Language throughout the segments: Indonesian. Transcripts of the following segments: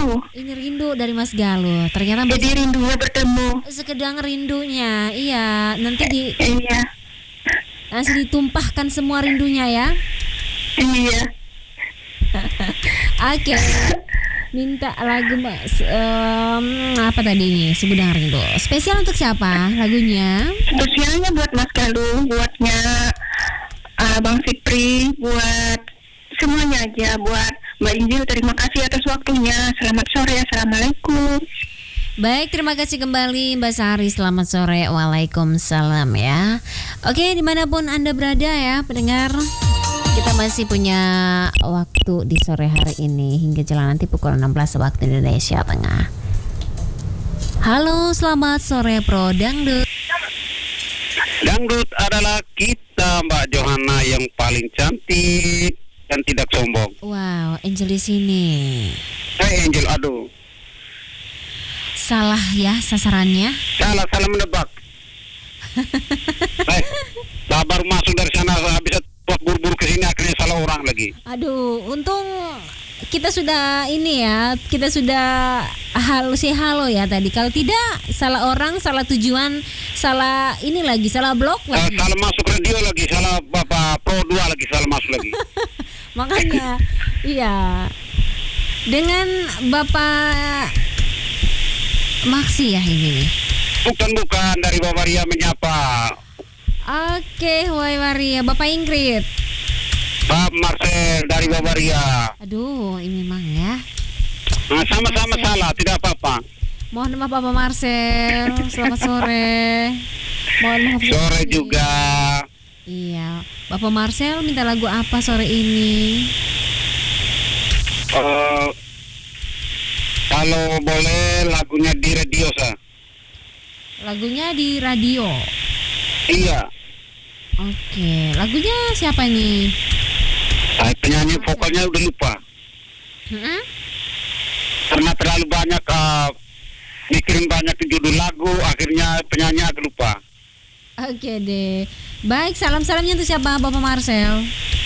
rindu. Ini rindu dari Mas Galuh. Ternyata Jadi rindunya bertemu. sekedar rindunya. Iya, nanti Iya. langsung ditumpahkan semua rindunya ya. Iya. Oke. Minta lagu Mas apa tadi ini? Segudang Rindu. Spesial untuk siapa lagunya? Spesialnya buat Mas Galuh, buatnya Bang Fikri, buat semuanya aja, buat Mbak Injil. Terima kasih atas waktunya. Selamat sore. Assalamualaikum. Baik, terima kasih kembali Mbak Sari. Selamat sore. Waalaikumsalam ya. Oke, dimanapun Anda berada ya pendengar, kita masih punya waktu di sore hari ini hingga jalan nanti pukul 16 waktu Indonesia Tengah. Halo, selamat sore Pro Dangdut. Dangdut adalah kita, Mbak Johanna, yang paling cantik dan tidak sombong. Wow, Angel di sini. Angel, aduh. Salah ya sasarannya. Salah menebak. Baru masuk dari sana habis buru-buru ke sini akhirnya salah orang lagi. Aduh, untung kita sudah ini ya, kita sudah halo ya tadi. Kalau tidak, salah orang, salah tujuan, salah ini lagi, salah blok lagi. Salah masuk radio lagi, salah Bapak Pro 2 lagi, salah masuk lagi. Makanya, iya. Dengan Bapak Maksi ya ini nih. Bukan dari Bapak Ria menyapa. Oke, Wai Maria, Bapak Ingrid. Pak Marcel dari Bapak Ria. Aduh, ini memang ya. Nah, sama-sama salah, tidak apa-apa. Mohon maaf Bapak Marcel. Selamat sore. Mohon maaf Sore juga. Iya, Bapak Marcel minta lagu apa sore ini? Kalau boleh lagunya di radio sah. Lagunya di radio. Iya. Oke, lagunya siapa ini? Penyanyi vokalnya udah lupa. Karena terlalu banyak mikirin banyak judul lagu, akhirnya penyanyi agak lupa. Oke deh. Baik, salamnya untuk siapa Bapak Marcel?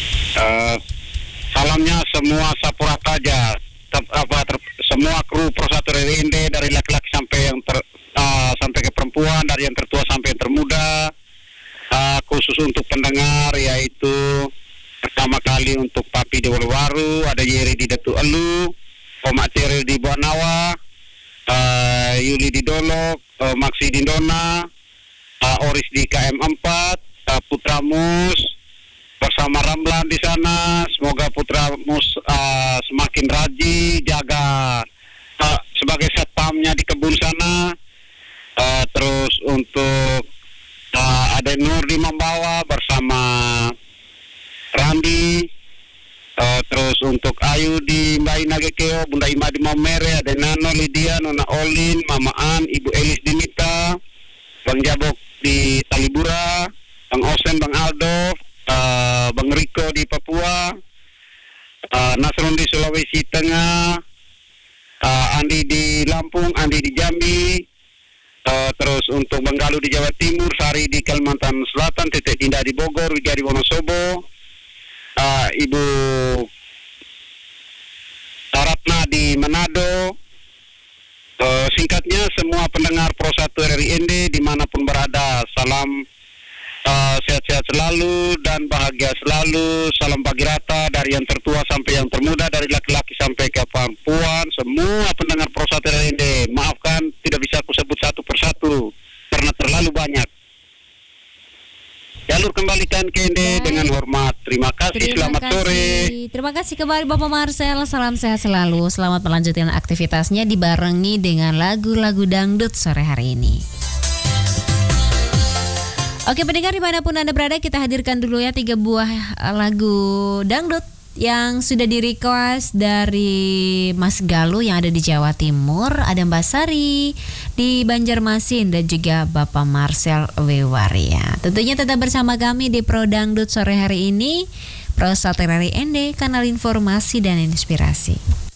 Salamnya semua Sapurata aja. Semua kru Pro 1 RWND dari laki-laki sampai sampai ke perempuan, dari yang tertua sampai yang termuda. Khusus untuk pendengar yaitu pertama kali untuk Papi di Waru, ada Yeri di Datu Elu, Omak Ceril di Buanawa, Yuli di Dolok, Maksi di Dona, Oris di KM4, Putra Mus bersama Ramlan di sana. Semoga Putra Mus semakin rajin jaga sebagai satpamnya di kebun sana. Terus untuk ada Nur di Membawa bersama Randi. Terus untuk Ayu di Mbak Ina Gekeo, Bunda Ima di Mamere, ada Nano, Lydia, Nona Olin, Mama An, Ibu Elis di Mita, Bang Jabok di Talibura, Bang Osen, Bang Aldo, Bang Riko di Papua, Nasrun di Sulawesi Tengah, Andi di Lampung, Andi di Jambi. Terus untuk Bang Galuh di Jawa Timur, Sari di Kalimantan Selatan, Tetek Dinda di Bogor, Wija di Wonosobo, Ibu Taratna di Manado. Singkatnya semua pendengar Pro 1 RRIND dimanapun berada, salam sehat-sehat selalu dan bahagia selalu. Salam pagi rata dari yang tertua sampai yang termuda, dari laki-laki sampai ke perempuan. Semua pendengar Pro 1 RRIND, maafkan tidak bisa aku sebut satu persatu karena terlalu banyak. Jalur kembalikan ke Ende dengan hormat. Terima kasih, selamat sore. Terima kasih kembali Bapak Marcel. Salam sehat selalu. Selamat melanjutkan aktivitasnya dibarengi dengan lagu-lagu dangdut sore hari ini. Oke pendengar dimanapun Anda berada, kita hadirkan dulu ya 3 buah lagu dangdut yang sudah di-request dari Mas Galuh yang ada di Jawa Timur, ada Mbak Sari di Banjarmasin dan juga Bapak Marcel Wewaria. Tentunya tetap bersama kami di Pro Dangdut sore hari ini, Pro 1 RRIND, kanal informasi dan inspirasi.